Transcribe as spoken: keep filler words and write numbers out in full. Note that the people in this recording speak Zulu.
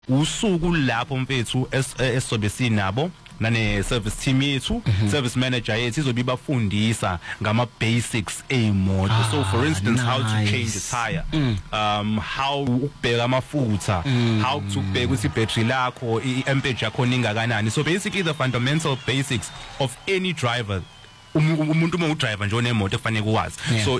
usuku lapho mfethu esobe sinabo nane service team yethu service manager yethu izobe ibafundisa ngama basics emoto. So for instance, how to change a tire, um how ukubheka amafutha, how to ukubheka ukuthi battery lakho i-ampage yakho ingakanani. So basically the fundamental basics of any driver, umuntu uma udriver nje onemoto efanele ukwazi. So